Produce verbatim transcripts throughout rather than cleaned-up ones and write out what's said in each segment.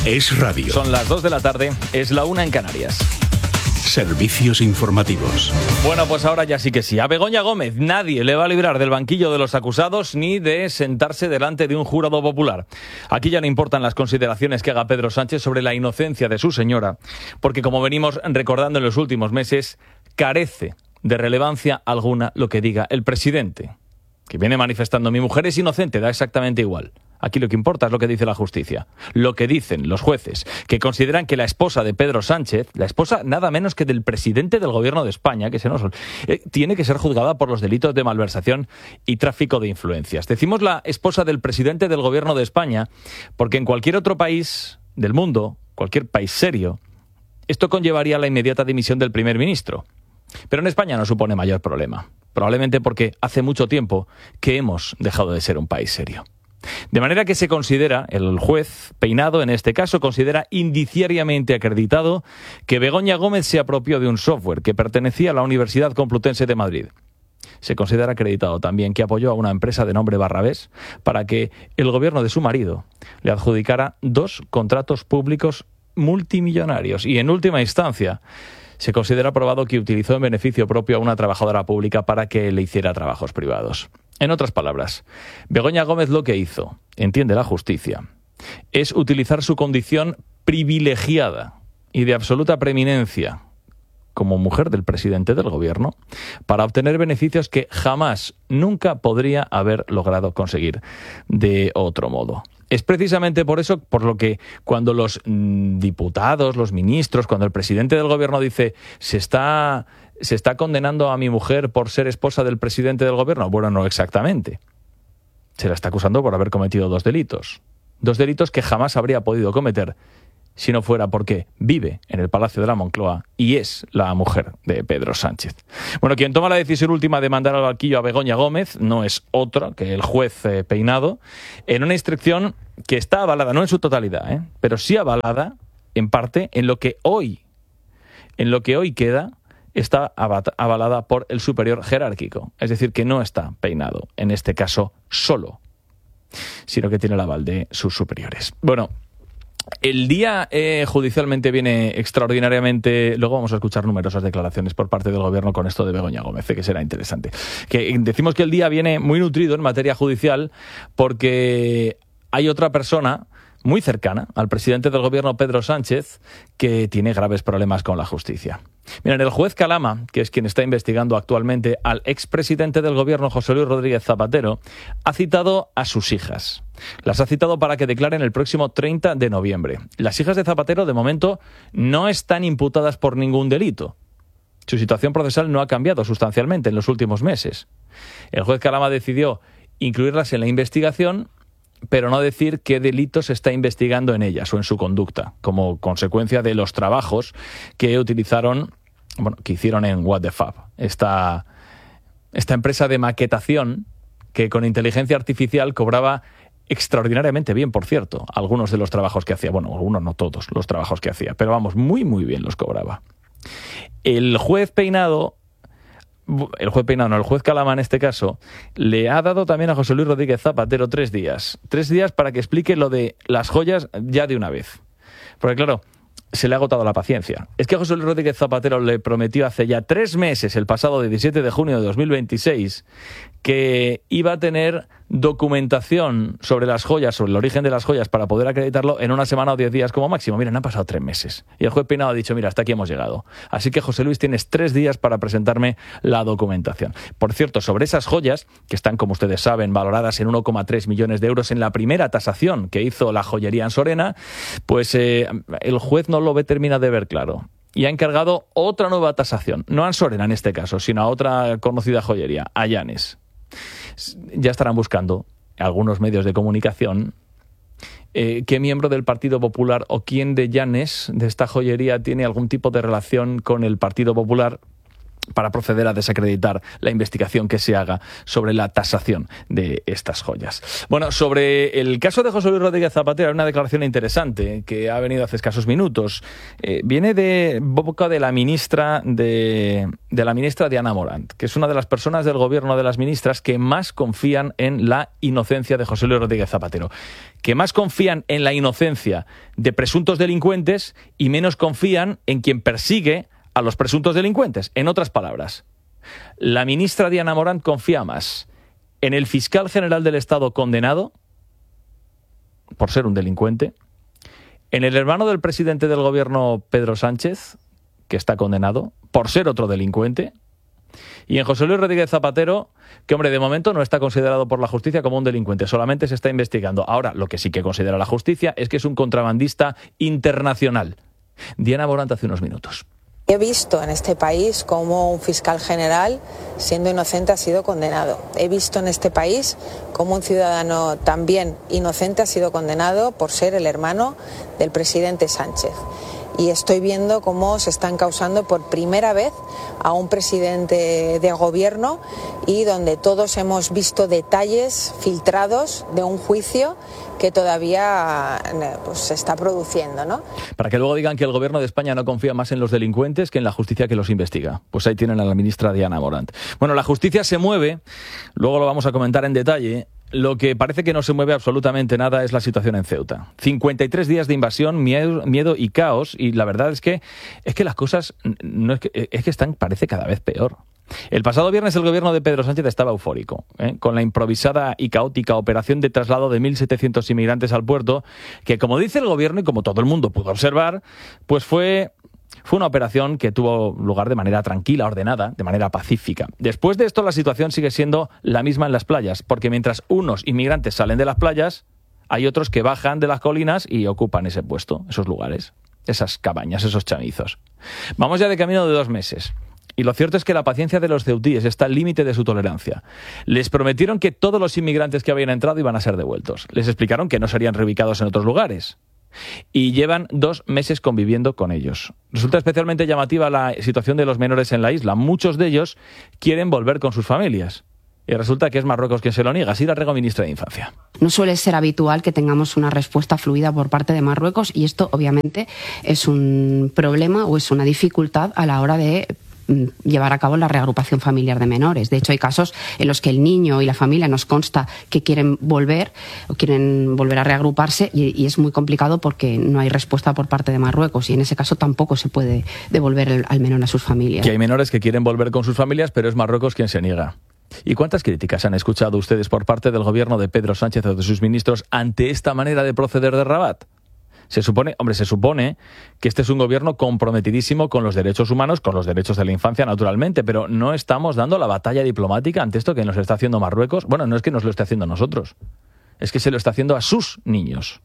Es radio. Son las dos de la tarde, es la una en Canarias. Servicios informativos. Bueno, pues ahora ya sí que sí. A Begoña Gómez nadie le va a librar del banquillo de los acusados ni de sentarse delante de un jurado popular. Aquí ya no importan las consideraciones que haga Pedro Sánchez sobre la inocencia de su señora, porque como venimos recordando en los últimos meses, carece de relevancia alguna lo que diga el presidente, que viene manifestando: mi mujer es inocente, da exactamente igual. Aquí lo que importa es lo que dice la justicia, lo que dicen los jueces, que consideran que la esposa de Pedro Sánchez, la esposa nada menos que del presidente del gobierno de España, que se nos eh, tiene que ser juzgada por los delitos de malversación y tráfico de influencias. Decimos la esposa del presidente del gobierno de España porque en cualquier otro país del mundo, cualquier país serio, esto conllevaría la inmediata dimisión del primer ministro. Pero en España no supone mayor problema, probablemente porque hace mucho tiempo que hemos dejado de ser un país serio. De manera que se considera, el juez Peinado en este caso, considera indiciariamente acreditado que Begoña Gómez se apropió de un software que pertenecía a la Universidad Complutense de Madrid. Se considera acreditado también que apoyó a una empresa de nombre Barrabés para que el gobierno de su marido le adjudicara dos contratos públicos multimillonarios y, en última instancia, se considera probado que utilizó en beneficio propio a una trabajadora pública para que le hiciera trabajos privados. En otras palabras, Begoña Gómez lo que hizo, entiende la justicia, es utilizar su condición privilegiada y de absoluta preeminencia como mujer del presidente del gobierno para obtener beneficios que jamás, nunca podría haber logrado conseguir de otro modo. Es precisamente por eso por lo que cuando los mm, diputados, los ministros, cuando el presidente del gobierno dice se está, se está condenando a mi mujer por ser esposa del presidente del gobierno, bueno, no exactamente. Se la está acusando por haber cometido dos delitos. Dos delitos que jamás habría podido cometer si no fuera porque vive en el Palacio de la Moncloa y es la mujer de Pedro Sánchez. Bueno, quien toma la decisión última de mandar al banquillo a Begoña Gómez no es otro que el juez eh, Peinado, en una instrucción que está avalada, no en su totalidad, ¿eh? pero sí avalada en parte en lo que hoy, en lo que hoy queda, está avalada por el superior jerárquico. Es decir, que no está Peinado, en este caso solo, sino que tiene el aval de sus superiores. Bueno, el día eh, judicialmente viene extraordinariamente. Luego vamos a escuchar numerosas declaraciones por parte del gobierno con esto de Begoña Gómez, que será interesante. Que decimos que el día viene muy nutrido en materia judicial porque hay otra persona muy cercana al presidente del gobierno, Pedro Sánchez, que tiene graves problemas con la justicia. Miren, el juez Calama, que es quien está investigando actualmente al expresidente del gobierno, José Luis Rodríguez Zapatero, ha citado a sus hijas. Las ha citado para que declaren el próximo treinta de noviembre. Las hijas de Zapatero, de momento, no están imputadas por ningún delito. Su situación procesal no ha cambiado sustancialmente en los últimos meses. El juez Calama decidió incluirlas en la investigación, pero no decir qué delitos se está investigando en ellas o en su conducta, como consecuencia de los trabajos que utilizaron, bueno, que hicieron en What the Fab, esta, esta empresa de maquetación que con inteligencia artificial cobraba extraordinariamente bien, por cierto, algunos de los trabajos que hacía, bueno, algunos no todos los trabajos que hacía, pero vamos, muy muy bien los cobraba. El juez Peinado El juez Peinado, no, el juez Calama en este caso, le ha dado también a José Luis Rodríguez Zapatero tres días. Tres días para que explique lo de las joyas ya de una vez. Porque claro, se le ha agotado la paciencia. Es que José Luis Rodríguez Zapatero le prometió hace ya tres meses, el pasado diecisiete de junio de dos mil veintiséis, que iba a tener documentación sobre las joyas, sobre el origen de las joyas, para poder acreditarlo en una semana o diez días como máximo. Miren, han pasado tres meses. Y el juez Peinado ha dicho, mira, hasta aquí hemos llegado. Así que, José Luis, tienes tres días para presentarme la documentación. Por cierto, sobre esas joyas, que están, como ustedes saben, valoradas en uno coma tres millones de euros en la primera tasación que hizo la joyería Ansorena, pues eh, el juez no lo ve, termina de ver claro. Y ha encargado otra nueva tasación. No a Ansorena en este caso, sino a otra conocida joyería, a Llanes. Ya estarán buscando algunos medios de comunicación eh, qué miembro del Partido Popular o quién de Llanes, de esta joyería, tiene algún tipo de relación con el Partido Popular para proceder a desacreditar la investigación que se haga sobre la tasación de estas joyas. Bueno, sobre el caso de José Luis Rodríguez Zapatero, hay una declaración interesante que ha venido hace escasos minutos. Eh, viene de boca de la ministra de, de la ministra Diana Morant, que es una de las personas del gobierno de las ministras que más confían en la inocencia de José Luis Rodríguez Zapatero, que más confían en la inocencia de presuntos delincuentes y menos confían en quien persigue a los presuntos delincuentes. En otras palabras, la ministra Diana Morant confía más en el fiscal general del Estado condenado por ser un delincuente, en el hermano del presidente del gobierno, Pedro Sánchez, que está condenado por ser otro delincuente, y en José Luis Rodríguez Zapatero, que, hombre, de momento no está considerado por la justicia como un delincuente, solamente se está investigando. Ahora, lo que sí que considera la justicia es que es un contrabandista internacional. Diana Morant hace unos minutos. He visto en este país cómo un fiscal general, siendo inocente, ha sido condenado. He visto en este país cómo un ciudadano también inocente ha sido condenado por ser el hermano del presidente Sánchez. Y estoy viendo cómo se están encausando por primera vez a un presidente de gobierno y donde todos hemos visto detalles filtrados de un juicio que todavía pues, se está produciendo, ¿no? Para que luego digan que el gobierno de España no confía más en los delincuentes que en la justicia que los investiga. Pues ahí tienen a la ministra Diana Morant. Bueno, la justicia se mueve, luego lo vamos a comentar en detalle. Lo que parece que no se mueve absolutamente nada es la situación en Ceuta. cincuenta y tres días de invasión, miedo, miedo y caos, y la verdad es que es que las cosas no es que, es que están, parece cada vez peor. El pasado viernes el gobierno de Pedro Sánchez estaba eufórico, ¿eh? con la improvisada y caótica operación de traslado de mil setecientos inmigrantes al puerto, que, como dice el gobierno y como todo el mundo pudo observar, pues fue... Fue una operación que tuvo lugar de manera tranquila, ordenada, de manera pacífica. Después de esto, la situación sigue siendo la misma en las playas, porque mientras unos inmigrantes salen de las playas, hay otros que bajan de las colinas y ocupan ese puesto, esos lugares, esas cabañas, esos chamizos. Vamos ya de camino de dos meses. Y lo cierto es que la paciencia de los ceutíes está al límite de su tolerancia. Les prometieron que todos los inmigrantes que habían entrado iban a ser devueltos. Les explicaron que no serían reubicados en otros lugares. Y llevan dos meses conviviendo con ellos. Resulta especialmente llamativa la situación de los menores en la isla. Muchos de ellos quieren volver con sus familias. Y resulta que es Marruecos quien se lo niega. Sira Rego, ministra de Infancia. No suele ser habitual que tengamos una respuesta fluida por parte de Marruecos y esto obviamente es un problema o es una dificultad a la hora de llevar a cabo la reagrupación familiar de menores. De hecho, hay casos en los que el niño y la familia nos consta que quieren volver o quieren volver a reagruparse y, y es muy complicado porque no hay respuesta por parte de Marruecos y en ese caso tampoco se puede devolver el, al menor a sus familias. Que hay menores que quieren volver con sus familias, pero es Marruecos quien se niega. ¿Y cuántas críticas han escuchado ustedes por parte del gobierno de Pedro Sánchez o de sus ministros ante esta manera de proceder de Rabat? Se supone, hombre, se supone que este es un gobierno comprometidísimo con los derechos humanos, con los derechos de la infancia, naturalmente, pero no estamos dando la batalla diplomática ante esto que nos está haciendo Marruecos. Bueno, no es que nos lo esté haciendo a nosotros, es que se lo está haciendo a sus niños.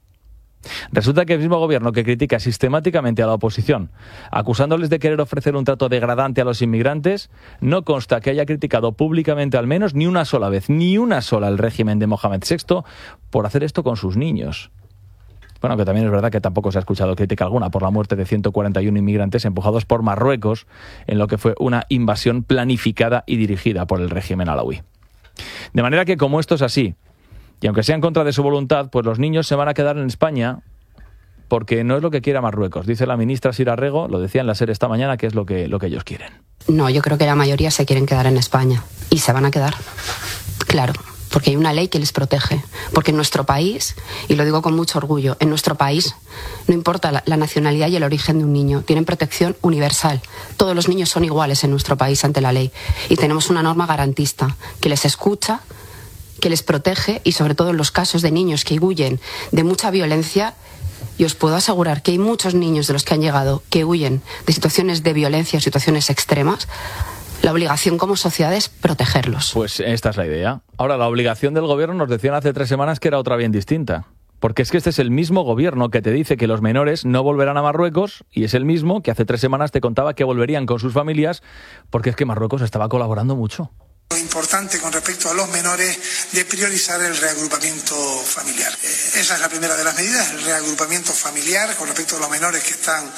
Resulta que el mismo gobierno que critica sistemáticamente a la oposición, acusándoles de querer ofrecer un trato degradante a los inmigrantes, no consta que haya criticado públicamente al menos ni una sola vez, ni una sola el régimen de Mohamed sexto por hacer esto con sus niños. Bueno, que también es verdad que tampoco se ha escuchado crítica alguna por la muerte de ciento cuarenta y uno inmigrantes empujados por Marruecos en lo que fue una invasión planificada y dirigida por el régimen alauí. De manera que, como esto es así, y aunque sea en contra de su voluntad, pues los niños se van a quedar en España porque no es lo que quiera Marruecos. Dice la ministra Sira Rego, lo decía en la SER esta mañana, que es lo que, lo que ellos quieren. No, yo creo que la mayoría se quieren quedar en España y se van a quedar, claro. Porque hay una ley que les protege. Porque en nuestro país, y lo digo con mucho orgullo, en nuestro país no importa la, la nacionalidad y el origen de un niño, tienen protección universal. Todos los niños son iguales en nuestro país ante la ley. Y tenemos una norma garantista que les escucha, que les protege y sobre todo en los casos de niños que huyen de mucha violencia. Y os puedo asegurar que hay muchos niños de los que han llegado que huyen de situaciones de violencia, situaciones extremas. La obligación como sociedad es protegerlos. Pues esta es la idea. Ahora, la obligación del gobierno nos decían hace tres semanas que era otra bien distinta. Porque es que este es el mismo gobierno que te dice que los menores no volverán a Marruecos y es el mismo que hace tres semanas te contaba que volverían con sus familias porque es que Marruecos estaba colaborando mucho. Lo importante con respecto a los menores de priorizar el reagrupamiento familiar. Eh, esa es la primera de las medidas, el reagrupamiento familiar con respecto a los menores que están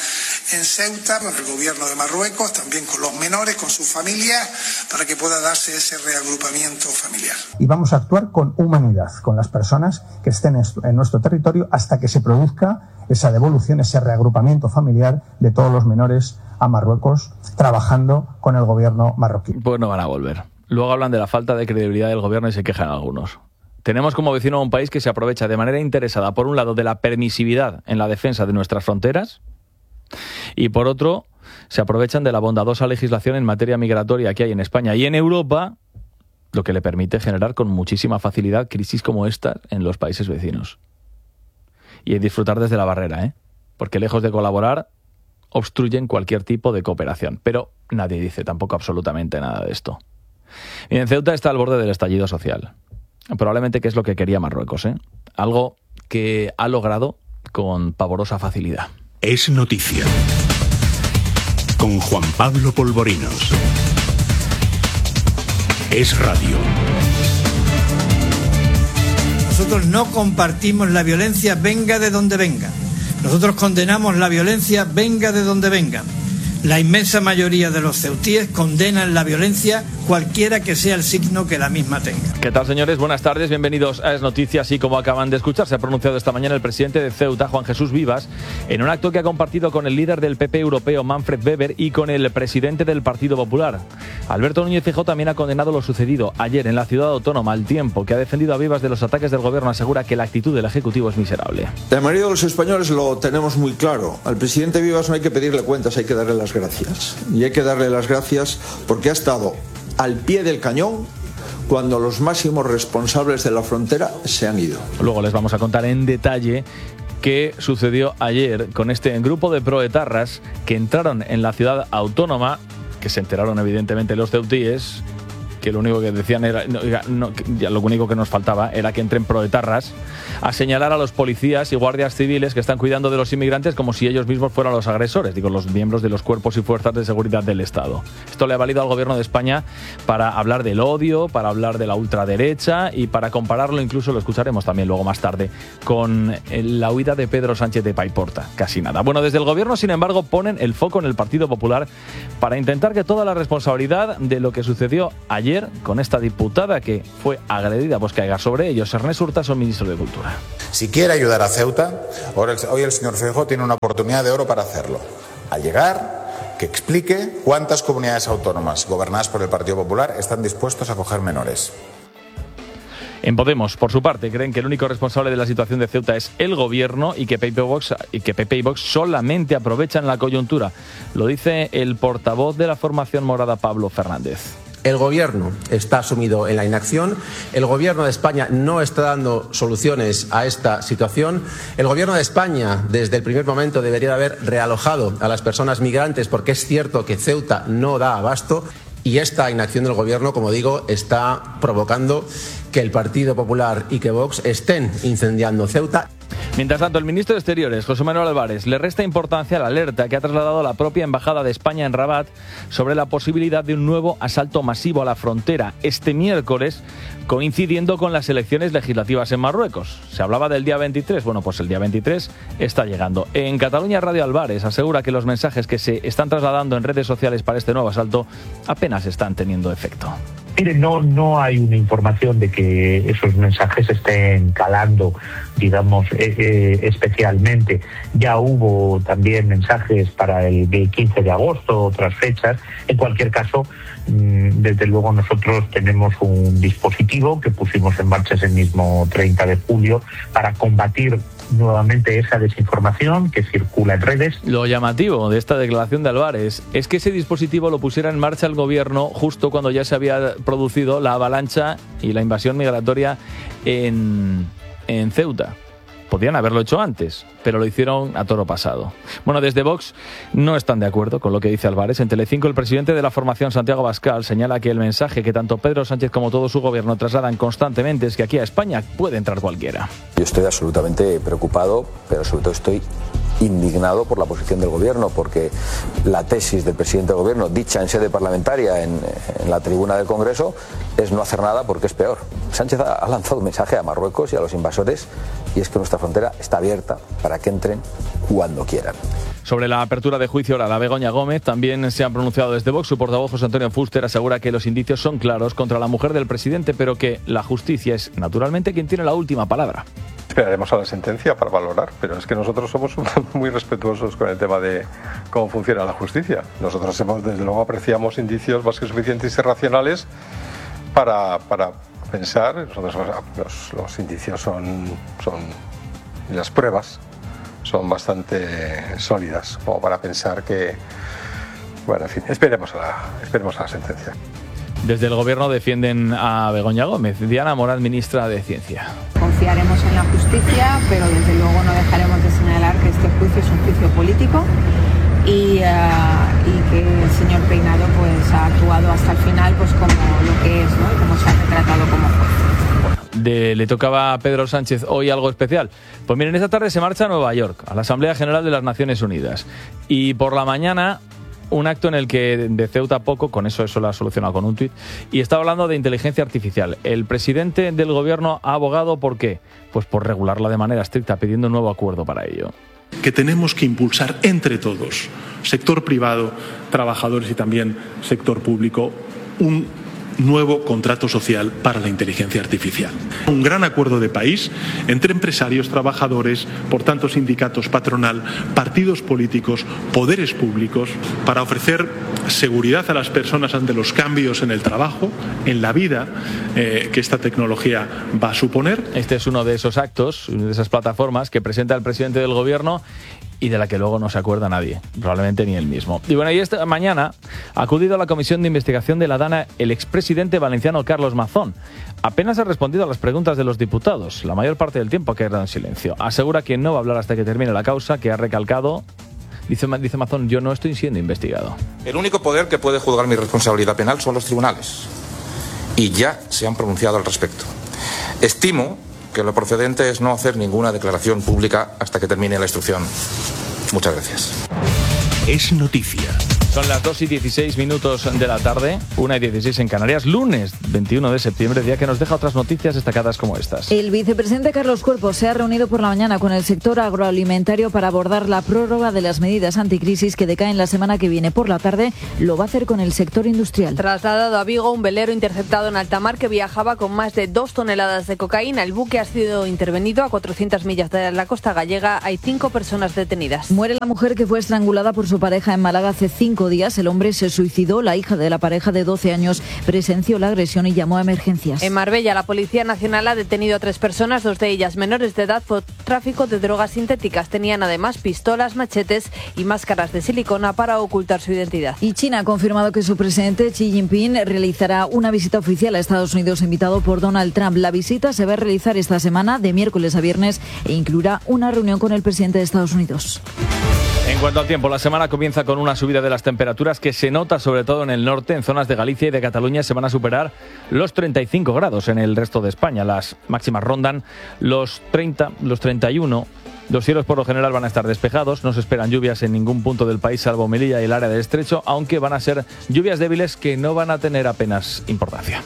en Ceuta, con el gobierno de Marruecos, también con los menores, con sus familias, para que pueda darse ese reagrupamiento familiar. Y vamos a actuar con humanidad, con las personas que estén en nuestro territorio hasta que se produzca esa devolución, ese reagrupamiento familiar de todos los menores a Marruecos, trabajando con el gobierno marroquí. Pues no van a volver. Luego hablan de la falta de credibilidad del gobierno y se quejan algunos. Tenemos como vecino a un país que se aprovecha de manera interesada, por un lado, de la permisividad en la defensa de nuestras fronteras y, por otro, se aprovechan de la bondadosa legislación en materia migratoria que hay en España y en Europa, lo que le permite generar con muchísima facilidad crisis como esta en los países vecinos. Y disfrutar desde la barrera, ¿eh? Porque lejos de colaborar, obstruyen cualquier tipo de cooperación. Pero nadie dice tampoco absolutamente nada de esto. Y en Ceuta está al borde del estallido social. Probablemente que es lo que quería Marruecos, ¿eh? Algo que ha logrado con pavorosa facilidad. Es noticia. Con Juan Pablo Polvorinos. Es radio. Nosotros no compartimos la violencia, venga de donde venga. Nosotros condenamos la violencia, venga de donde venga. La inmensa mayoría de los ceutíes condenan la violencia, cualquiera que sea el signo que la misma tenga. ¿Qué tal, señores? Buenas tardes, bienvenidos a Es Noticias. Y como acaban de escuchar, se ha pronunciado esta mañana el presidente de Ceuta, Juan Jesús Vivas, en un acto que ha compartido con el líder del P P europeo, Manfred Weber, y con el presidente del Partido Popular. Alberto Núñez Feijóo también ha condenado lo sucedido ayer en la ciudad autónoma. Al tiempo que ha defendido a Vivas de los ataques del gobierno, asegura que la actitud del Ejecutivo es miserable. La mayoría de los españoles lo tenemos muy claro. Al presidente Vivas no hay que pedirle cuentas, hay que darle las gracias. Y hay que darle las gracias porque ha estado al pie del cañón cuando los máximos responsables de la frontera se han ido. Luego les vamos a contar en detalle qué sucedió ayer con este grupo de proetarras que entraron en la ciudad autónoma, que se enteraron evidentemente los ceutíes, que lo único que decían era, no, no, ya lo único que nos faltaba era que entren proetarras a señalar a los policías y guardias civiles que están cuidando de los inmigrantes como si ellos mismos fueran los agresores, digo, los miembros de los cuerpos y fuerzas de seguridad del Estado. Esto le ha valido al gobierno de España para hablar del odio, para hablar de la ultraderecha y para compararlo, incluso lo escucharemos también luego más tarde, con la huida de Pedro Sánchez de Paiporta. Casi nada. Bueno, desde el gobierno, sin embargo, ponen el foco en el Partido Popular para intentar que toda la responsabilidad de lo que sucedió ayer con esta diputada que fue agredida, pues caiga sobre ellos. Ernest Urtasun, ministro de Cultura. Si quiere ayudar a Ceuta, hoy el señor Feijóo tiene una oportunidad de oro para hacerlo. Al llegar, que explique cuántas comunidades autónomas gobernadas por el Partido Popular están dispuestos a acoger menores. En Podemos, por su parte, creen que el único responsable de la situación de Ceuta es el gobierno y que P P y Vox, y que P P y Vox solamente aprovechan la coyuntura. Lo dice el portavoz de la formación morada, Pablo Fernández. El gobierno está sumido en la inacción, el gobierno de España no está dando soluciones a esta situación, el gobierno de España desde el primer momento debería haber realojado a las personas migrantes porque es cierto que Ceuta no da abasto y esta inacción del gobierno, como digo, está provocando que el Partido Popular y que Vox estén incendiando Ceuta. Mientras tanto, el ministro de Exteriores, José Manuel Álvarez, le resta importancia a la alerta que ha trasladado la propia Embajada de España en Rabat sobre la posibilidad de un nuevo asalto masivo a la frontera este miércoles, coincidiendo con las elecciones legislativas en Marruecos. Se hablaba del día veintitrés, bueno, pues el día veintitrés está llegando. En Cataluña Radio Álvarez asegura que los mensajes que se están trasladando en redes sociales para este nuevo asalto apenas están teniendo efecto. Mire, no, no hay una información de que esos mensajes estén calando, digamos, eh, eh, especialmente. Ya hubo también mensajes para el quince de agosto, otras fechas. En cualquier caso, mmm, desde luego nosotros tenemos un dispositivo que pusimos en marcha ese mismo treinta de julio para combatir nuevamente esa desinformación que circula en redes. Lo llamativo de esta declaración de Álvarez es que ese dispositivo lo pusiera en marcha el gobierno justo cuando ya se había producido la avalancha y la invasión migratoria en, en Ceuta. Podrían haberlo hecho antes, pero lo hicieron a toro pasado. Bueno, desde Vox no están de acuerdo con lo que dice Álvarez. En Telecinco, el presidente de la formación, Santiago Abascal, señala que el mensaje que tanto Pedro Sánchez como todo su gobierno trasladan constantemente es que aquí a España puede entrar cualquiera. Yo estoy absolutamente preocupado, pero sobre todo estoy indignado por la posición del gobierno, porque la tesis del presidente del gobierno, dicha en sede parlamentaria en, en la tribuna del Congreso, es no hacer nada porque es peor. Sánchez ha, ha lanzado un mensaje a Marruecos y a los invasores, y es que nuestra frontera está abierta para que entren cuando quieran. Sobre la apertura de juicio a la Begoña Gómez también se han pronunciado desde Vox. Su portavoz José Antonio Fuster asegura que los indicios son claros contra la mujer del presidente, pero que la justicia es naturalmente quien tiene la última palabra. Esperaremos a la sentencia para valorar, pero es que nosotros somos muy respetuosos con el tema de cómo funciona la justicia. Nosotros hemos, desde luego apreciamos indicios más que suficientes y racionales para, para pensar. Nosotros, los, los indicios son, son y las pruebas son bastante sólidas como para pensar que, bueno, en fin, esperemos a la, esperemos a la sentencia. Desde el gobierno defienden a Begoña Gómez. Diana Morán, ministra de Ciencia. Confiaremos en la justicia, pero desde luego no dejaremos de señalar que este juicio es un juicio político y, uh, y que el señor Peinado pues ha actuado hasta el final pues como lo que es, ¿no? Y como se ha retratado como juez. De, le tocaba a Pedro Sánchez hoy algo especial. Pues miren, esta tarde se marcha a Nueva York, a la Asamblea General de las Naciones Unidas. Y por la mañana, un acto en el que de Ceuta a poco, con eso eso lo ha solucionado con un tuit, y está hablando de inteligencia artificial. El presidente del gobierno ha abogado, ¿por qué? Pues por regularla de manera estricta, pidiendo un nuevo acuerdo para ello. Que tenemos que impulsar entre todos, sector privado, trabajadores y también sector público, un nuevo contrato social para la inteligencia artificial. Un gran acuerdo de país entre empresarios, trabajadores, por tanto sindicatos, patronal, partidos políticos, poderes públicos, para ofrecer seguridad a las personas ante los cambios en el trabajo, en la vida eh, que esta tecnología va a suponer. Este es uno de esos actos, de esas plataformas que presenta el presidente del gobierno y de la que luego no se acuerda nadie, probablemente ni él mismo. Y bueno, y esta mañana ha acudido a la Comisión de Investigación de la DANA el expresidente valenciano Carlos Mazón. Apenas ha respondido a las preguntas de los diputados. La mayor parte del tiempo ha quedado en silencio. Asegura que no va a hablar hasta que termine la causa, que ha recalcado, dice, dice Mazón, yo no estoy siendo investigado. El único poder que puede juzgar mi responsabilidad penal son los tribunales. Y ya se han pronunciado al respecto. Estimo que lo procedente es no hacer ninguna declaración pública hasta que termine la instrucción. Muchas gracias. Es noticia. Son las dos y dieciséis minutos de la tarde, una y dieciséis en Canarias, lunes veintiuno de septiembre, día que nos deja otras noticias destacadas como estas. El vicepresidente Carlos Cuerpo se ha reunido por la mañana con el sector agroalimentario para abordar la prórroga de las medidas anticrisis que decaen la semana que viene. Por la tarde lo va a hacer con el sector industrial. Trasladado a Vigo, un velero interceptado en alta mar que viajaba con más de dos toneladas de cocaína. El buque ha sido intervenido a cuatrocientas millas de la costa gallega. Hay cinco personas detenidas. Muere la mujer que fue estrangulada por su pareja en Málaga hace cinco días. El hombre se suicidó. La hija de la pareja de doce años presenció la agresión y llamó a emergencias. En Marbella, la Policía Nacional ha detenido a tres personas, dos de ellas menores de edad, por tráfico de drogas sintéticas. Tenían además pistolas, machetes y máscaras de silicona para ocultar su identidad. Y China ha confirmado que su presidente Xi Jinping realizará una visita oficial a Estados Unidos invitado por Donald Trump. La visita se va a realizar esta semana de miércoles a viernes e incluirá una reunión con el presidente de Estados Unidos. En cuanto al tiempo, la semana comienza con una subida de las temperaturas que se nota sobre todo en el norte. En zonas de Galicia y de Cataluña se van a superar los treinta y cinco grados. En el resto de España las máximas rondan los treinta, los treinta y uno. Los cielos por lo general van a estar despejados. No se esperan lluvias en ningún punto del país salvo Melilla y el área del Estrecho, aunque van a ser lluvias débiles que no van a tener apenas importancia.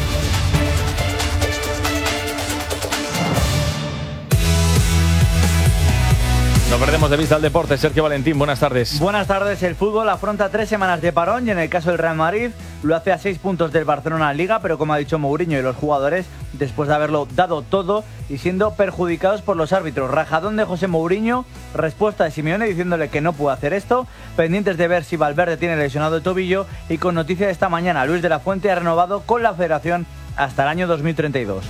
No perdemos de vista el deporte. Sergio Valentín, buenas tardes. Buenas tardes. El fútbol afronta tres semanas de parón y en el caso del Real Madrid lo hace a seis puntos del Barcelona en Liga, pero como ha dicho Mourinho y los jugadores, después de haberlo dado todo y siendo perjudicados por los árbitros. Rajadón de José Mourinho, respuesta de Simeone diciéndole que no puede hacer esto, pendientes de ver si Valverde tiene lesionado el tobillo y con noticia de esta mañana, Luis de la Fuente ha renovado con la Federación hasta el año dos mil treinta y dos.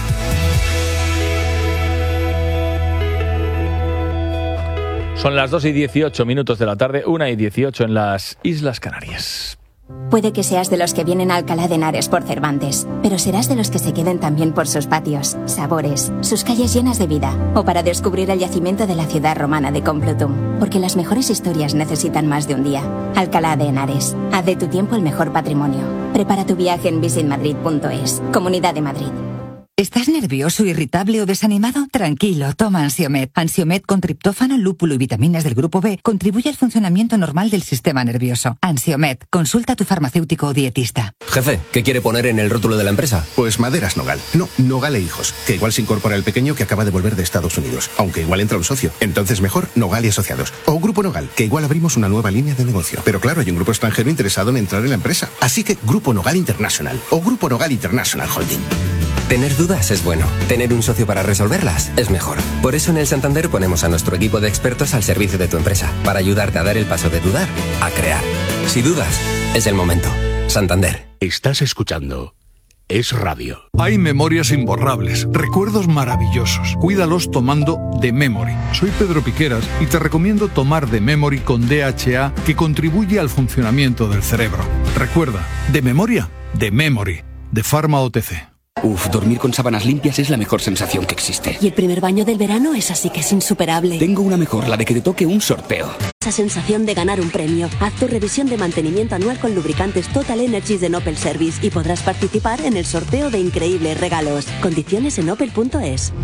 Son las dos y dieciocho minutos de la tarde, una y dieciocho en las Islas Canarias. Puede que seas de los que vienen a Alcalá de Henares por Cervantes, pero serás de los que se queden también por sus patios, sabores, sus calles llenas de vida, o para descubrir el yacimiento de la ciudad romana de Complutum, porque las mejores historias necesitan más de un día. Alcalá de Henares, haz de tu tiempo el mejor patrimonio. Prepara tu viaje en visit madrid punto es. Comunidad de Madrid. ¿Estás nervioso, irritable o desanimado? Tranquilo, toma Ansiomed. Ansiomed con triptófano, lúpulo y vitaminas del grupo B contribuye al funcionamiento normal del sistema nervioso. Ansiomed, consulta a tu farmacéutico o dietista. Jefe, ¿qué quiere poner en el rótulo de la empresa? Pues Maderas Nogal. No, Nogal e Hijos, que igual se incorpora el pequeño que acaba de volver de Estados Unidos, aunque igual entra un socio. Entonces mejor Nogal y Asociados. O Grupo Nogal, que igual abrimos una nueva línea de negocio. Pero claro, hay un grupo extranjero interesado en entrar en la empresa. Así que Grupo Nogal International o Grupo Nogal International Holding. Tener dudas es bueno. Tener un socio para resolverlas es mejor. Por eso en el Santander ponemos a nuestro equipo de expertos al servicio de tu empresa, para ayudarte a dar el paso de dudar a crear. Si dudas, es el momento. Santander. Estás escuchando Es Radio. Hay memorias imborrables, recuerdos maravillosos. Cuídalos tomando The Memory. Soy Pedro Piqueras y te recomiendo tomar The Memory con D H A, que contribuye al funcionamiento del cerebro. Recuerda, de memoria, The Memory, de Pharma O T C. Uf, dormir con sábanas limpias es la mejor sensación que existe. Y el primer baño del verano es así que es insuperable. Tengo una mejor, la de que te toque un sorteo. Esa sensación de ganar un premio. Haz tu revisión de mantenimiento anual con lubricantes Total Energies de Opel Service y podrás participar en el sorteo de increíbles regalos. Condiciones en opel punto es.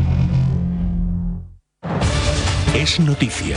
Es noticia.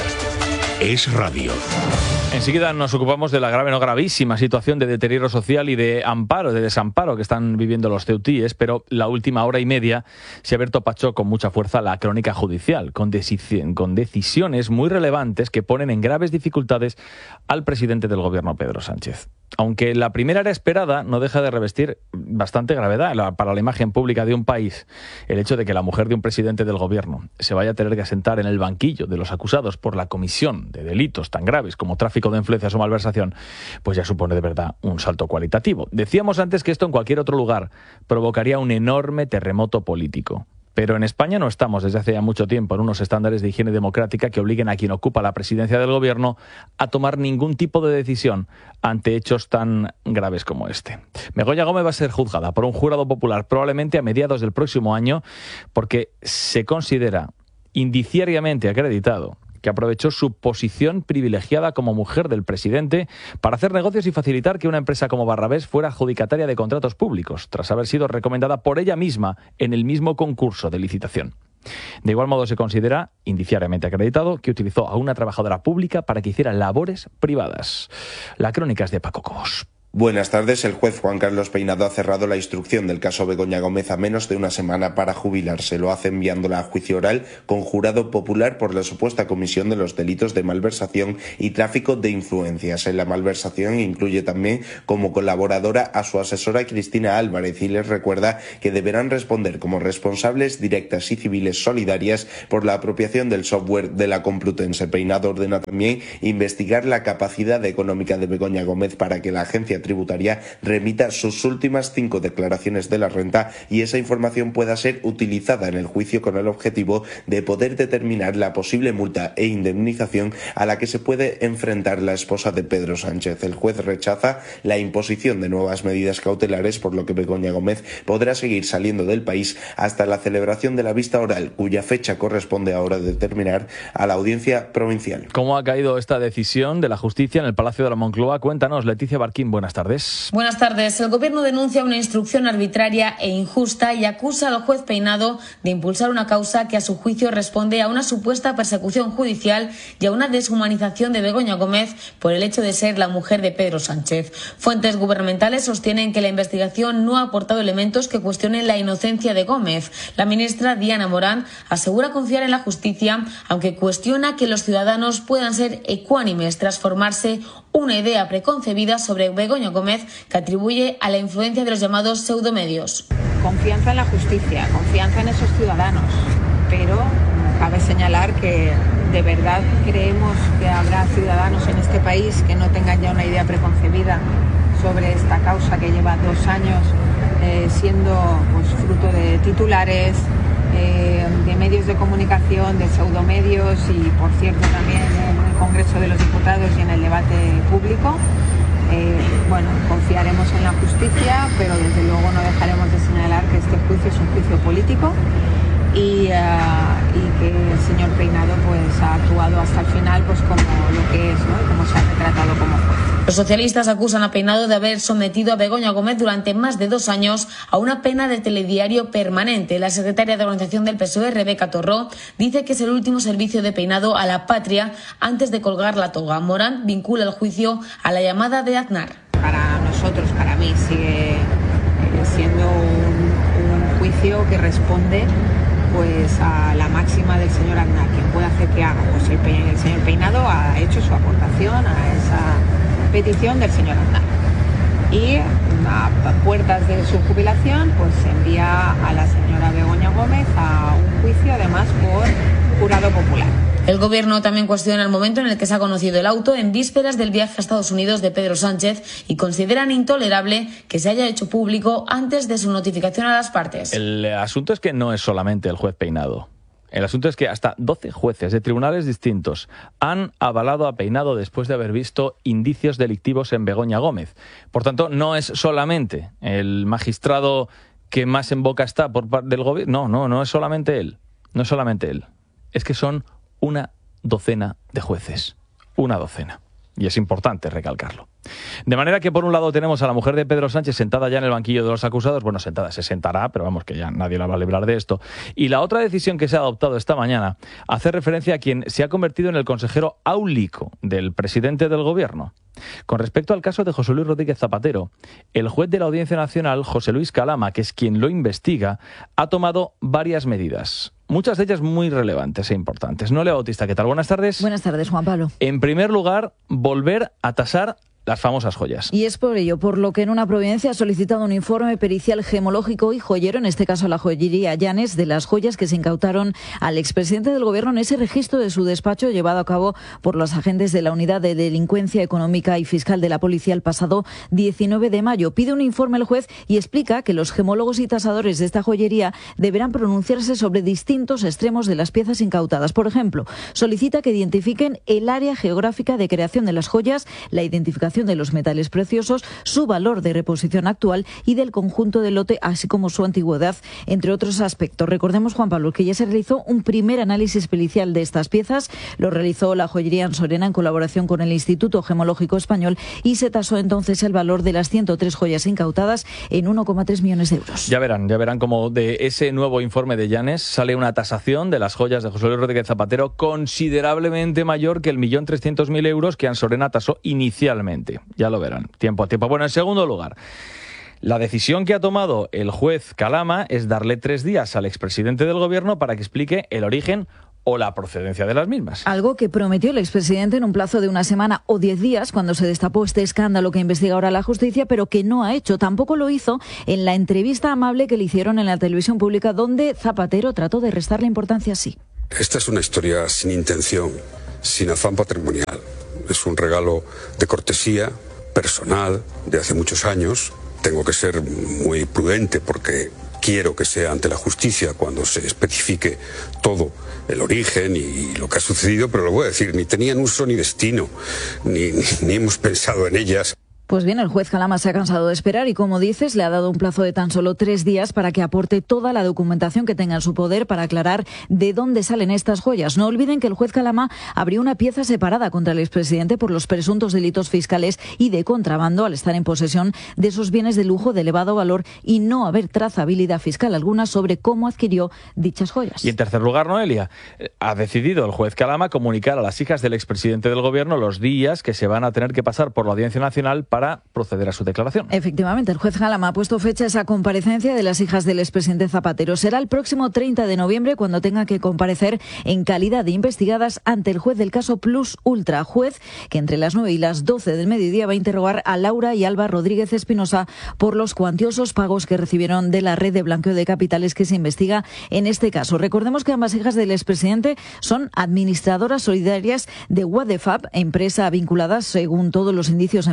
Es Radio. Enseguida nos ocupamos de la grave, no gravísima situación de deterioro social y de amparo, de desamparo que están viviendo los ceutíes, pero la última hora y media se ha abierto pacho con mucha fuerza la crónica judicial, con, deci- con decisiones muy relevantes que ponen en graves dificultades al presidente del gobierno, Pedro Sánchez. Aunque la primera era esperada, no deja de revestir bastante gravedad la, para la imagen pública de un país el hecho de que la mujer de un presidente del gobierno se vaya a tener que sentar en el banquillo de los acusados por la comisión de delitos tan graves como tráfico de influencias o malversación, pues ya supone de verdad un salto cualitativo. Decíamos antes que esto en cualquier otro lugar provocaría un enorme terremoto político. Pero en España no estamos desde hace ya mucho tiempo en unos estándares de higiene democrática que obliguen a quien ocupa la presidencia del gobierno a tomar ningún tipo de decisión ante hechos tan graves como este. Begoña Gómez va a ser juzgada por un jurado popular probablemente a mediados del próximo año porque se considera indiciariamente acreditado que aprovechó su posición privilegiada como mujer del presidente para hacer negocios y facilitar que una empresa como Barrabés fuera adjudicataria de contratos públicos, tras haber sido recomendada por ella misma en el mismo concurso de licitación. De igual modo se considera indiciariamente acreditado que utilizó a una trabajadora pública para que hiciera labores privadas. La crónica es de Paco Cobos. Buenas tardes. El juez Juan Carlos Peinado ha cerrado la instrucción del caso Begoña Gómez a menos de una semana para jubilarse. Lo hace enviándola a juicio oral con jurado popular por la supuesta comisión de los delitos de malversación y tráfico de influencias. En la malversación incluye también como colaboradora a su asesora Cristina Álvarez y les recuerda que deberán responder como responsables directas y civiles solidarias por la apropiación del software de la Complutense. Peinado ordena también investigar la capacidad económica de Begoña Gómez para que la agencia tributaria remita sus últimas cinco declaraciones de la renta y esa información pueda ser utilizada en el juicio con el objetivo de poder determinar la posible multa e indemnización a la que se puede enfrentar la esposa de Pedro Sánchez. El juez rechaza la imposición de nuevas medidas cautelares, por lo que Begoña Gómez podrá seguir saliendo del país hasta la celebración de la vista oral, cuya fecha corresponde ahora determinar a la audiencia provincial. ¿Cómo ha caído esta decisión de la justicia en el Palacio de la Moncloa? Cuéntanos, Leticia Barquín, buenas tardes. Buenas tardes. El Gobierno denuncia una instrucción arbitraria e injusta y acusa al juez Peinado de impulsar una causa que a su juicio responde a una supuesta persecución judicial y a una deshumanización de Begoña Gómez por el hecho de ser la mujer de Pedro Sánchez. Fuentes gubernamentales sostienen que la investigación no ha aportado elementos que cuestionen la inocencia de Gómez. La ministra Diana Morán asegura confiar en la justicia, aunque cuestiona que los ciudadanos puedan ser ecuánimes tras formarse una idea preconcebida sobre Begoña Gómez que atribuye a la influencia de los llamados pseudomedios. Confianza en la justicia, confianza en esos ciudadanos, pero cabe señalar que de verdad creemos que habrá ciudadanos en este país que no tengan ya una idea preconcebida sobre esta causa que lleva dos años eh, siendo pues, fruto de titulares, eh, de medios de comunicación, de pseudomedios y, por cierto, también en el Congreso de los Diputados y en el debate público. Eh, bueno, confiaremos en la justicia, pero desde luego no dejaremos de señalar que este juicio es un juicio político y, uh, y que el señor Peinado pues ha actuado hasta el final pues como lo que es, ¿no? Y como se ha retratado como juez. Los socialistas acusan a Peinado de haber sometido a Begoña Gómez durante más de dos años a una pena de telediario permanente. La secretaria de organización del P S O E, Rebeca Torró, dice que es el último servicio de Peinado a la patria antes de colgar la toga. Morán vincula el juicio a la llamada de Aznar. Para nosotros, para mí, sigue siendo un, un juicio que responde pues a la máxima del señor Aznar. Quien puede hacer que haga, pues el, el señor Peinado ha hecho su aportación a esa petición del señor Aznar. Y a puertas de su jubilación, pues se envía a la señora Begoña Gómez a un juicio, además por jurado popular. El gobierno también cuestiona el momento en el que se ha conocido el auto en vísperas del viaje a Estados Unidos de Pedro Sánchez y consideran intolerable que se haya hecho público antes de su notificación a las partes. El asunto es que no es solamente el juez Peinado. El asunto es que hasta doce jueces de tribunales distintos han avalado a Peinado después de haber visto indicios delictivos en Begoña Gómez. Por tanto, no es solamente el magistrado que más en boca está por parte del gobierno. No, no, no es solamente él. No es solamente él. Es que son una docena de jueces. Una docena. Y es importante recalcarlo. De manera que, por un lado, tenemos a la mujer de Pedro Sánchez sentada ya en el banquillo de los acusados. Bueno, sentada, se sentará, pero vamos, que ya nadie la va a librar de esto. Y la otra decisión que se ha adoptado esta mañana hace referencia a quien se ha convertido en el consejero áulico del presidente del gobierno. Con respecto al caso de José Luis Rodríguez Zapatero, el juez de la Audiencia Nacional, José Luis Calama, que es quien lo investiga, ha tomado varias medidas. Muchas de ellas muy relevantes e importantes. Noelia Bautista, ¿qué tal? Buenas tardes. Buenas tardes, Juan Pablo. En primer lugar, volver a tasar las famosas joyas. Y es por ello, por lo que en una providencia ha solicitado un informe pericial gemológico y joyero, en este caso la joyería Llanes, de las joyas que se incautaron al expresidente del gobierno en ese registro de su despacho llevado a cabo por los agentes de la Unidad de Delincuencia Económica y Fiscal de la Policía el pasado diecinueve de mayo. Pide un informe el juez y explica que los gemólogos y tasadores de esta joyería deberán pronunciarse sobre distintos extremos de las piezas incautadas. Por ejemplo, solicita que identifiquen el área geográfica de creación de las joyas, la identificación de los metales preciosos, su valor de reposición actual y del conjunto del lote, así como su antigüedad, entre otros aspectos. Recordemos, Juan Pablo, que ya se realizó un primer análisis pericial de estas piezas, lo realizó la joyería Ansorena en colaboración con el Instituto Gemológico Español y se tasó entonces el valor de las ciento tres joyas incautadas en uno coma tres millones de euros. Ya verán, ya verán cómo de ese nuevo informe de Llanes sale una tasación de las joyas de José Luis Rodríguez Zapatero considerablemente mayor que el millón trescientos mil euros que Ansorena tasó inicialmente. Ya lo verán, tiempo a tiempo. Bueno, en segundo lugar, la decisión que ha tomado el juez Calama es darle tres días al expresidente del gobierno para que explique el origen o la procedencia de las mismas. Algo que prometió el expresidente en un plazo de una semana o diez días cuando se destapó este escándalo que investiga ahora la justicia, pero que no ha hecho. Tampoco lo hizo en la entrevista amable que le hicieron en la televisión pública, donde Zapatero trató de restarle importancia así. Esta es una historia sin intención, sin afán patrimonial. Es un regalo de cortesía personal de hace muchos años. Tengo que ser muy prudente porque quiero que sea ante la justicia cuando se especifique todo el origen y lo que ha sucedido, pero lo voy a decir, ni tenían uso ni destino, ni, ni, ni hemos pensado en ellas. Pues bien, el juez Calama se ha cansado de esperar y, como dices, le ha dado un plazo de tan solo tres días para que aporte toda la documentación que tenga en su poder para aclarar de dónde salen estas joyas. No olviden que el juez Calama abrió una pieza separada contra el expresidente por los presuntos delitos fiscales y de contrabando al estar en posesión de esos bienes de lujo de elevado valor y no haber trazabilidad fiscal alguna sobre cómo adquirió dichas joyas. Y en tercer lugar, Noelia, ha decidido el juez Calama comunicar a las hijas del expresidente del gobierno los días que se van a tener que pasar por la Audiencia Nacional para proceder a su declaración. Efectivamente, el juez Calama ha puesto fecha a esa comparecencia de las hijas del expresidente Zapatero. Será el próximo treinta de noviembre cuando tenga que comparecer en calidad de investigadas ante el juez del caso Plus Ultra, juez que entre las nueve y las doce del mediodía va a interrogar a Laura y Alba Rodríguez Espinosa por los cuantiosos pagos que recibieron de la red de blanqueo de capitales que se investiga en este caso. Recordemos que ambas hijas del expresidente son administradoras solidarias de Wadefab, empresa vinculada, según todos los indicios, en poder del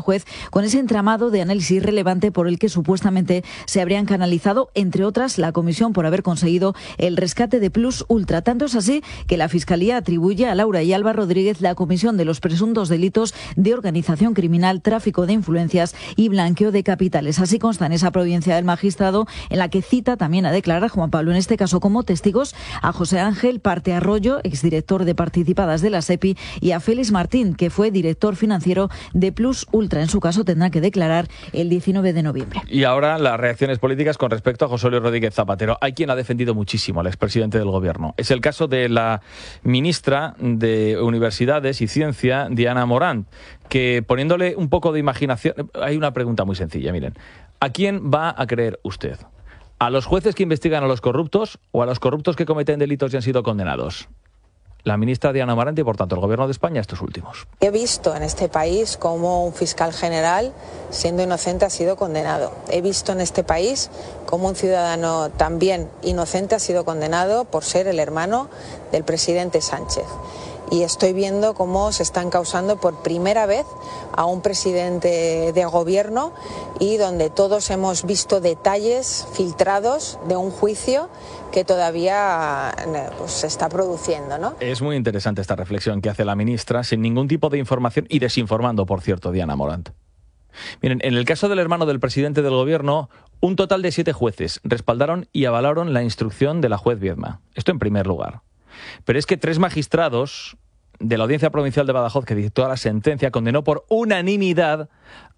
juez con ese entramado de análisis relevante por el que supuestamente se habrían canalizado, entre otras, la comisión por haber conseguido el rescate de Plus Ultra. Tanto es así que la Fiscalía atribuye a Laura y Alba Rodríguez la comisión de los presuntos delitos de organización criminal, tráfico de influencias y blanqueo de capitales. Así consta en esa providencia del magistrado, en la que cita también a declarar Juan Pablo, en este caso como testigos, a José Ángel Parte Arroyo, exdirector de Participadas de la SEPI, y a Félix Martín, que fue director financiero de Plus Ultra. En su caso tendrá que declarar el diecinueve de noviembre. Y ahora las reacciones políticas con respecto a José Luis Rodríguez Zapatero. Hay quien ha defendido muchísimo al expresidente del Gobierno. Es el caso de la ministra de Universidades y Ciencia, Diana Morant, que poniéndole un poco de imaginación... Hay una pregunta muy sencilla, miren. ¿A quién va a creer usted? ¿A los jueces que investigan a los corruptos o a los corruptos que cometen delitos y han sido condenados? La ministra Diana Morant y, por tanto, el Gobierno de España, estos últimos. He visto en este país cómo un fiscal general, siendo inocente, ha sido condenado. He visto en este país cómo un ciudadano también inocente ha sido condenado por ser el hermano del presidente Sánchez. Y estoy viendo cómo se están causando por primera vez a un presidente de gobierno y donde todos hemos visto detalles filtrados de un juicio que todavía pues, se está produciendo, ¿no? Es muy interesante esta reflexión que hace la ministra, sin ningún tipo de información y desinformando, por cierto, Diana Morant. Miren, en el caso del hermano del presidente del Gobierno, un total de siete jueces respaldaron y avalaron la instrucción de la juez Viedma. Esto en primer lugar. Pero es que tres magistrados de la Audiencia Provincial de Badajoz, que dictó la sentencia, condenó por unanimidad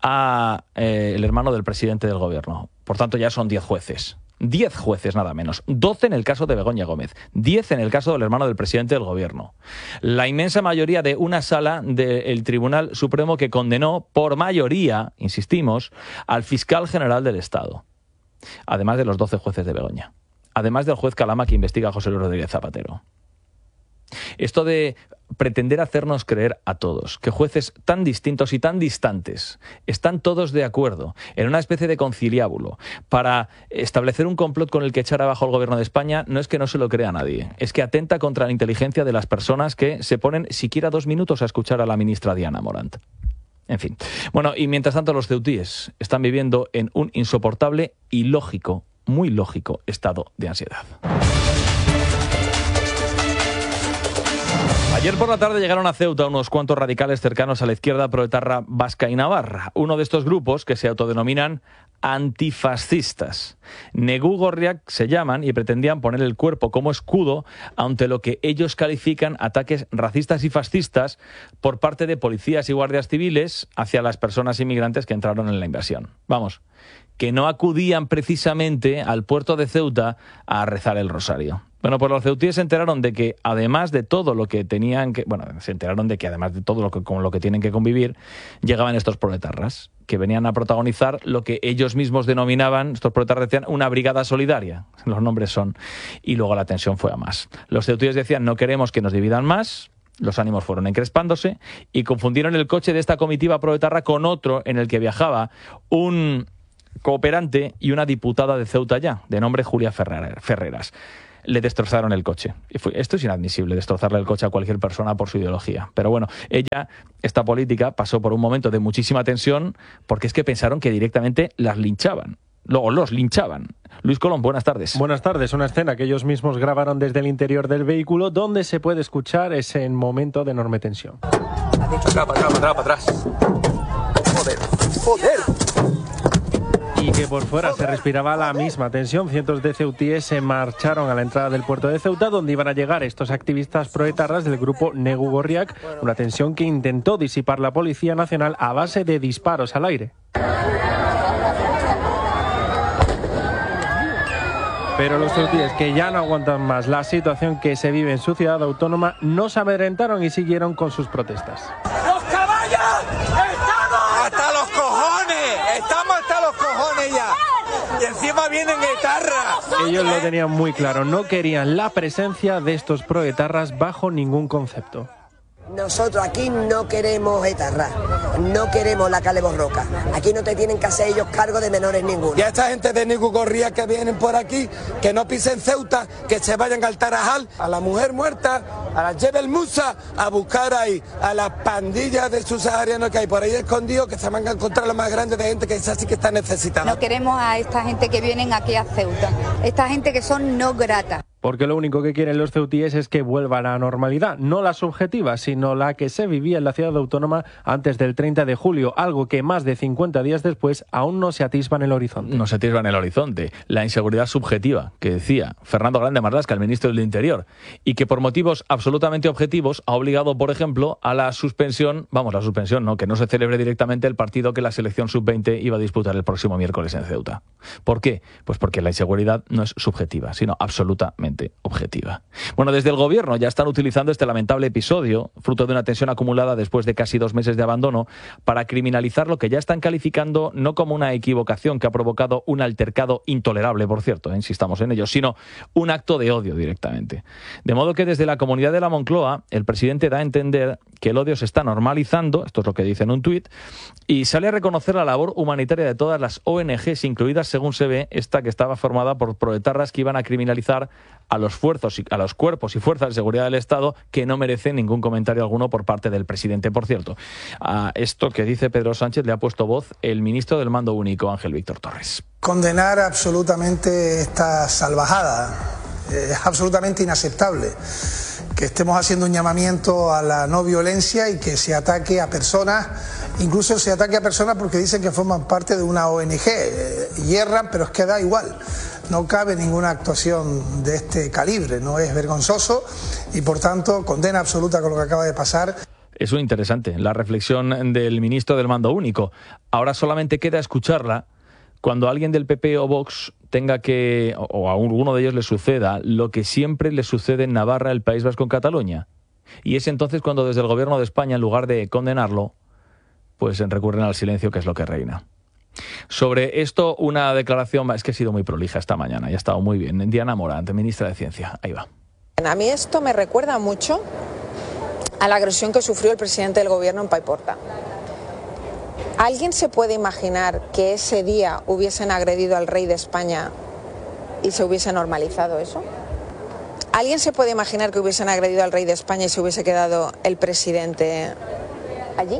a eh, el hermano del presidente del Gobierno. Por tanto, ya son diez jueces. Diez jueces, nada menos. Doce en el caso de Begoña Gómez. Diez en el caso del hermano del presidente del Gobierno. La inmensa mayoría de una sala del Tribunal Supremo que condenó por mayoría, insistimos, al fiscal general del Estado. Además de los doce jueces de Begoña. Además del juez Calama que investiga a José Luis Rodríguez Zapatero. Esto de pretender hacernos creer a todos que jueces tan distintos y tan distantes están todos de acuerdo en una especie de conciliábulo para establecer un complot con el que echar abajo al Gobierno de España, no es que no se lo crea nadie, es que atenta contra la inteligencia de las personas que se ponen siquiera dos minutos a escuchar a la ministra Diana Morant. En fin. Bueno, y mientras tanto los ceutíes están viviendo en un insoportable y lógico, muy lógico estado de ansiedad. Ayer por la tarde llegaron a Ceuta unos cuantos radicales cercanos a la izquierda proetarra vasca y navarra. Uno de estos grupos, que se autodenominan antifascistas. Negú Gorriak se llaman y pretendían poner el cuerpo como escudo ante lo que ellos califican ataques racistas y fascistas por parte de policías y guardias civiles hacia las personas inmigrantes que entraron en la invasión. Vamos, que no acudían precisamente al puerto de Ceuta a rezar el rosario. Bueno, pues los ceutíes se enteraron de que además de todo lo que tenían que... Bueno, se enteraron de que además de todo lo que, con lo que tienen que convivir, llegaban estos proetarras, que venían a protagonizar lo que ellos mismos denominaban, estos proetarras decían, una brigada solidaria. Los nombres son. Y luego la tensión fue a más. Los ceutíes decían, no queremos que nos dividan más. Los ánimos fueron encrespándose y confundieron el coche de esta comitiva proetarra con otro en el que viajaba un cooperante y una diputada de Ceuta ya, de nombre Julia Ferreras. Le destrozaron el coche. Y fue, esto es inadmisible, destrozarle el coche a cualquier persona por su ideología. Pero bueno, ella, esta política, pasó por un momento de muchísima tensión porque es que pensaron que directamente las linchaban. Luego los linchaban. Luis Colón, buenas tardes. Buenas tardes. Una escena que ellos mismos grabaron desde el interior del vehículo donde se puede escuchar ese momento de enorme tensión. Atrás, para atrás, para atrás. Joder, joder. Y que por fuera se respiraba la misma tensión. Cientos de ceutíes se marcharon a la entrada del puerto de Ceuta, donde iban a llegar estos activistas proetarras del grupo Negú Gorriak, una tensión que intentó disipar la Policía Nacional a base de disparos al aire. Pero los ceutíes, que ya no aguantan más la situación que se vive en su ciudad autónoma, no se amedrentaron y siguieron con sus protestas. ¡Los caballos! ¡Estamos hasta los cojones! ¡Estamos hasta los cojones ya! Y encima vienen etarras. Ellos lo tenían muy claro, no querían la presencia de estos proetarras bajo ningún concepto. Nosotros aquí no queremos etarras. no queremos la Kale Borroka. Aquí no te tienen que hacer ellos cargo de menores ninguno. Y a esta gente de Negu Gorriak que vienen por aquí, que no pisen Ceuta, que se vayan al Tarajal, a la mujer muerta, a la Jebel Musa, a buscar ahí a las pandillas de subsaharianos que hay por ahí escondidos, que se van a encontrar lo más grande de gente que esa sí que está necesitada. No queremos a esta gente que vienen aquí a Ceuta, esta gente que son no gratas. Porque lo único que quieren los ceutíes es que vuelva a la normalidad, no la subjetiva, sino la que se vivía en la ciudad autónoma antes del treinta de julio, algo que más de cincuenta días después aún no se atisba en el horizonte. No se atisba en el horizonte. La inseguridad subjetiva, que decía Fernando Grande Marlaska, el ministro del Interior, y que por motivos absolutamente objetivos ha obligado, por ejemplo, a la suspensión, vamos, la suspensión, no, que no se celebre directamente el partido que la selección sub veinte iba a disputar el próximo miércoles en Ceuta. ¿Por qué? Pues porque la inseguridad no es subjetiva, sino absolutamente objetiva. Bueno, desde el gobierno ya están utilizando este lamentable episodio, fruto de una tensión acumulada después de casi dos meses de abandono, para criminalizar lo que ya están calificando no como una equivocación que ha provocado un altercado intolerable, por cierto, eh, insistamos en ello, sino un acto de odio directamente. De modo que desde la comunidad de la Moncloa, el presidente da a entender que el odio se está normalizando, esto es lo que dice en un tuit, y sale a reconocer la labor humanitaria de todas las O N Ges, incluidas, según se ve, esta que estaba formada por proetarras que iban a criminalizar a los, fuerzos, a los cuerpos y fuerzas de seguridad del Estado, que no merecen ningún comentario alguno por parte del presidente. Por cierto, a esto que dice Pedro Sánchez le ha puesto voz el ministro del Mando Único, Ángel Víctor Torres. Condenar absolutamente esta salvajada. Es absolutamente inaceptable que estemos haciendo un llamamiento a la no violencia y que se ataque a personas, incluso se ataque a personas porque dicen que forman parte de una O N Ge, eh, hierran, pero es que da igual. No cabe ninguna actuación de este calibre, no es vergonzoso y por tanto condena absoluta con lo que acaba de pasar. Es muy interesante la reflexión del ministro del Mando Único. Ahora solamente queda escucharla cuando alguien del P P o Vox tenga que, o a alguno de ellos le suceda, lo que siempre le sucede en Navarra, el País Vasco, en Cataluña. Y es entonces cuando desde el gobierno de España, en lugar de condenarlo, pues recurren al silencio, que es lo que reina. Sobre esto, una declaración, es que ha sido muy prolija esta mañana y ha estado muy bien. Diana Morant, ministra de Ciencia. Ahí va. A mí esto me recuerda mucho a la agresión que sufrió el presidente del gobierno en Paiporta. ¿Alguien se puede imaginar que ese día hubiesen agredido al rey de España y se hubiese normalizado eso? ¿Alguien se puede imaginar que hubiesen agredido al rey de España y se hubiese quedado el presidente allí?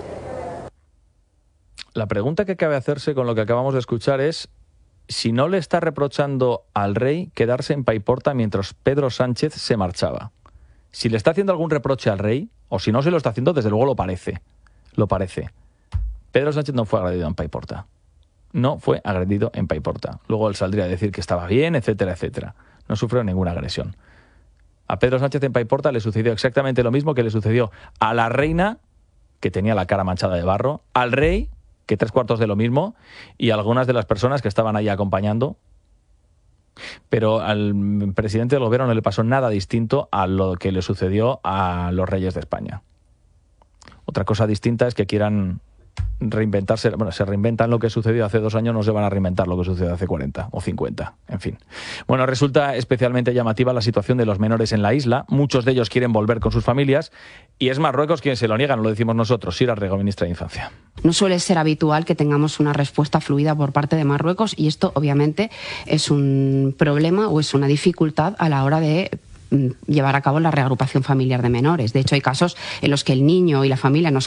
La pregunta que cabe hacerse con lo que acabamos de escuchar es si no le está reprochando al rey quedarse en Paiporta mientras Pedro Sánchez se marchaba. Si le está haciendo algún reproche al rey, o si no se lo está haciendo, desde luego lo parece. Lo parece. Pedro Sánchez no fue agredido en Paiporta. No fue agredido en Paiporta. Luego él saldría a decir que estaba bien, etcétera, etcétera. No sufrió ninguna agresión. A Pedro Sánchez en Paiporta le sucedió exactamente lo mismo que le sucedió a la reina, que tenía la cara manchada de barro, al rey, que tres cuartos de lo mismo, y algunas de las personas que estaban ahí acompañando. Pero al presidente del gobierno no le pasó nada distinto a lo que le sucedió a los reyes de España. Otra cosa distinta es que quieran reinventarse, bueno, se reinventan lo que sucedió hace dos años, no se van a reinventar lo que sucedió hace cuarenta o cincuenta, en fin. Bueno, resulta especialmente llamativa la situación de los menores en la isla. Muchos de ellos quieren volver con sus familias y es Marruecos quien se lo niega, no lo decimos nosotros. Sira Rego, ministra de Infancia. No suele ser habitual que tengamos una respuesta fluida por parte de Marruecos y esto obviamente es un problema o es una dificultad a la hora de llevar a cabo la reagrupación familiar de menores. De hecho, hay casos en los que el niño y la familia nos